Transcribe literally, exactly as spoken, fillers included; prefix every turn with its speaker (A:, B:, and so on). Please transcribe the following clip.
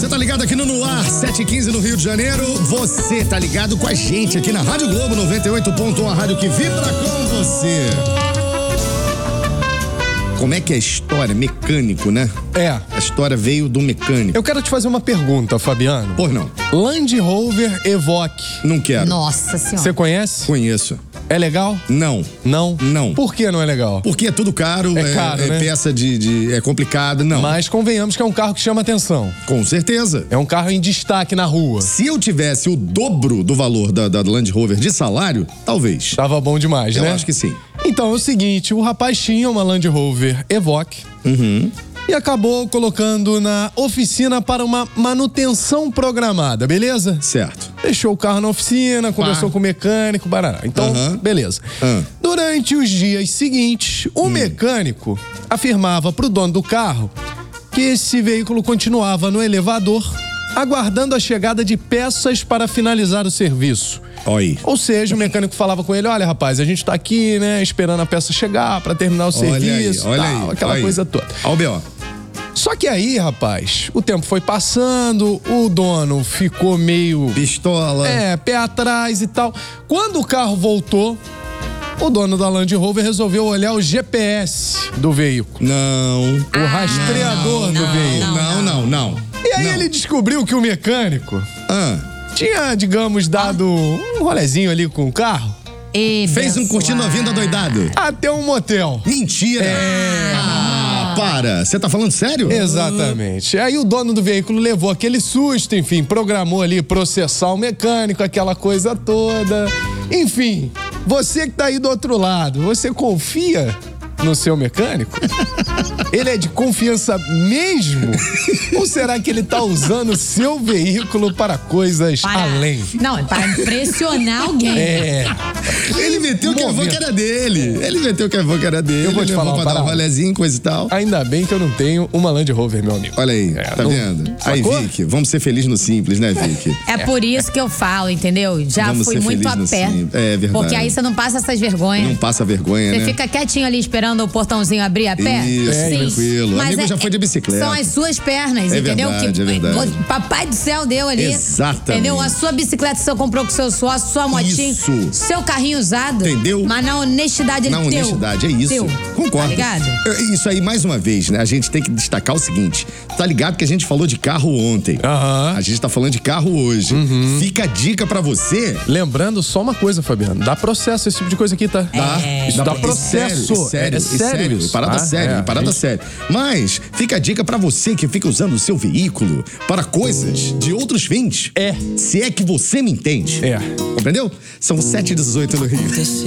A: tá ligado aqui no No Ar, sete e quinze no Rio de Janeiro. Você tá ligado com a gente aqui na Rádio Globo noventa e oito ponto um, a rádio que vibra com você. Como é que é a história? Mecânico, né?
B: É.
A: A história veio do mecânico.
B: Eu quero te fazer uma pergunta, Fabiano.
A: Pois não.
B: Land Rover Evoque.
A: Não quero.
C: Nossa Senhora.
B: Você conhece?
A: Conheço.
B: É legal?
A: Não.
B: Não?
A: Não.
B: Por que não é legal?
A: Porque é tudo caro,
B: É caro,
A: é,
B: né?
A: é peça de, de... é complicado, não.
B: Mas convenhamos que é um carro que chama atenção.
A: Com certeza.
B: É um carro em destaque na rua.
A: Se eu tivesse o dobro do valor da, da Land Rover de salário, talvez.
B: Tava bom demais,
A: Eu
B: né?
A: acho que sim.
B: Então é o seguinte, o rapaz tinha uma Land Rover Evoque.
A: Uhum.
B: E acabou colocando na oficina para uma manutenção programada, beleza?
A: Certo.
B: Deixou o carro na oficina, conversou
A: Ah.
B: com o mecânico, barará. Então,
A: Aham.
B: beleza.
A: Ah.
B: Durante os dias seguintes, o
A: Hum.
B: mecânico afirmava pro dono do carro que esse veículo continuava no elevador, aguardando a chegada de peças para finalizar o serviço.
A: Olha aí.
B: Ou seja, o mecânico falava com ele, olha rapaz, a gente tá aqui, né, esperando a peça chegar para terminar o
A: Olha aí,
B: serviço,
A: olha
B: tal,
A: aí,
B: aquela
A: olha aí.
B: coisa toda.
A: Olha o B O.
B: Só que aí, rapaz, o tempo foi passando, o dono ficou meio...
A: Pistola.
B: É, pé atrás e tal. Quando o carro voltou, o dono da Land Rover resolveu olhar o G P S do veículo.
A: Não.
B: O rastreador do
C: não,
B: veículo.
A: Não, não, não.
B: E aí
A: Não.
B: ele descobriu que o mecânico
A: Ah,
B: tinha, digamos, dado um rolezinho ali com o carro
C: E
A: fez um
C: abençoado.
A: curtindo a vida doidado.
B: até um motel.
A: Mentira.
B: É.
A: Ah, para. Você tá falando sério?
B: Exatamente. Aí o dono do veículo levou aquele susto, enfim, programou ali processar o mecânico, aquela coisa toda. Enfim, você que tá aí do outro lado, você confia no seu mecânico? Ele é de confiança mesmo? Ou será que ele tá usando o seu veículo para coisas
C: Para-
B: além?
C: Não, é para impressionar alguém.
B: É.
A: Ele meteu que a
B: Momento.
A: boca era dele. Ele meteu que a boca era dele.
B: Eu vou te
A: Ele
B: falar
A: levou
B: uma
A: pra dar um
B: parada.
A: rolezinho, coisa e tal.
B: Ainda bem que eu não tenho uma Land Rover, meu amigo.
A: Olha aí,
B: É,
A: tá
B: não-
A: vendo? Aí,
B: Sacou?
A: Vicky, vamos ser felizes no simples, né, Vicky?
C: É por isso que eu falo, entendeu? Já
A: Vamos
C: fui
A: ser
C: muito a
A: felizes no
C: pé.
A: sim. É verdade.
C: Porque aí você não passa essas vergonhas.
A: Não passa vergonha,
C: Você
A: né?
C: fica quietinho ali esperando o portãozinho abrir a pé?
A: Isso,
B: É,
A: tranquilo.
C: Mas
A: Amigo
C: é-
A: já foi de bicicleta.
C: São as suas pernas,
A: É
C: entendeu?
A: verdade,
C: que
A: é verdade.
C: o Papai do céu deu ali.
A: Exatamente.
C: Entendeu? A sua bicicleta você comprou com seu suor, sua motinha,
A: Isso.
C: seu carrinho usado.
A: Entendeu?
C: Mas na honestidade ele
A: Na
C: teu.
A: honestidade, é isso.
C: Teu.
A: Concordo.
C: Tá ligado?
A: É, Isso aí, mais uma vez, né? A gente tem que destacar o seguinte. Tá ligado que a gente falou de carro ontem.
B: Aham.
A: A gente tá falando de carro hoje. Fica a dica pra você.
B: Lembrando só uma coisa, Fabiano. Dá processo esse tipo de coisa aqui, tá?
A: Tá?
B: Isso dá processo.
A: É sério,
B: É
A: é
B: sério
A: sério.
B: isso.
A: Parada
B: Ah,
A: séria,
B: é.
A: parada séria. Mas fica a dica pra você que fica usando o seu veículo para coisas de outros fins.
B: É.
A: Se é que você me entende.
B: É.
A: Compreendeu? São sete e dezoito no Rio.